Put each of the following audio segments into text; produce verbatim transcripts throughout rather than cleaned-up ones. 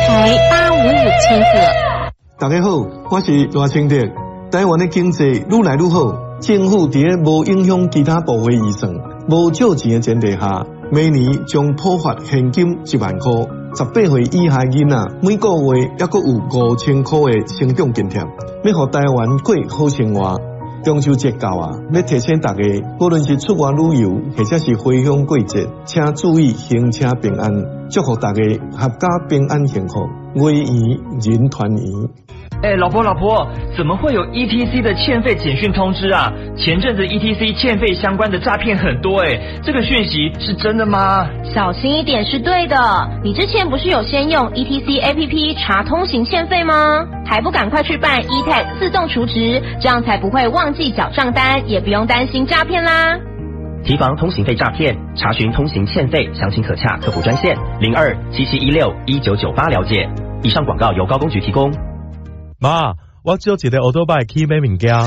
台八五五千赫。 大家好，我是罗清德。台湾的经济愈来愈好，政府伫无影响其他部会预算、无借钱的前提下，每年将普发现金一万块，十八岁以下囡仔每个月还阁有五千块的成长津贴，要互台湾过好生活。中秋节到啊，要提醒大家，无论是出外旅游，或者是回乡过节，请注意行车平安，祝福大家合家平安幸福，月圆人团圆。 哎，老婆老婆，怎么会有 E T C 的欠费简讯通知啊？前阵子 E T C 欠费相关的诈骗很多哎，这个讯息是真的吗？ 小心一点是对的。你之前不是有先用 E T C A P P 查通行欠费吗？还不赶快去办 E T A G 自动储值，这样才不会忘记缴账单，也不用担心诈骗啦。 提防通行费诈骗，查询通行欠费，详情可洽客服专线零二七七一六一九九八了解。以上广告由高公局提供。 妈，我借一个奥多拜去买物件。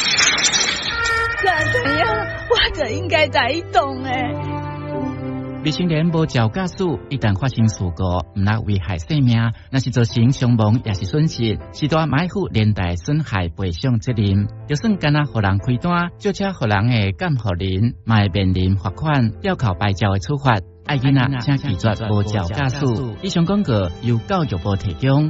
干怎样？我就应该在移动诶。 未成年无照驾驶，一旦发生事故，唔但危害生命，若是造成伤亡也是损失，是大买负连带损害赔偿责任。就算干那互人开单，借车互人诶监护人，嘛会面临罚款、吊扣牌照诶处罚。爱囡仔请拒绝无照驾驶。以上广告由教育部提供。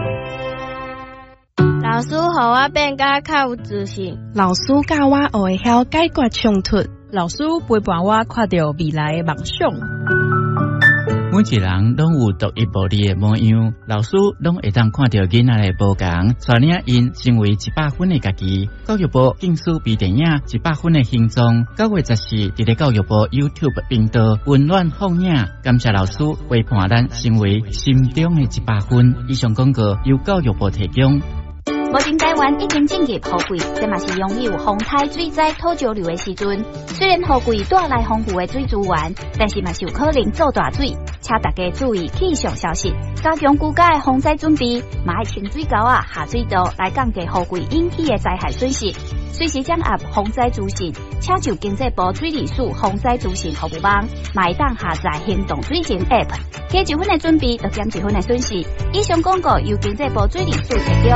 老师，互我变甲较有自信。 老师教我学会晓解决冲突。 老师陪伴我看到未来的梦想。 每一人拢有独一无二的模样，老师拢会当看到囡仔的无同，带领因成为一百分的家己。教育部竞选微电影《一百分的形状》，九月十四伫咧教育部 YouTube 频道温暖放映。感谢老师陪伴咱成为心中的一百分。以上广告由教育部提供。 目前台湾已经进入雨季，这嘛是拥有风台水灾土石流的时阵。虽然雨季带来丰富的水资源，但是嘛是有可能造大水，请大家注意气象消息，加强居家的防灾准备，嘛爱清水沟啊、下水道来降低雨季引起的灾害损失。随时掌握防灾资讯，请就经济部水利署防灾资讯服务网，嘛会当下载行动水情 App， 加一分的准备，就减一分的损失。以上广告由经济部水利署提供。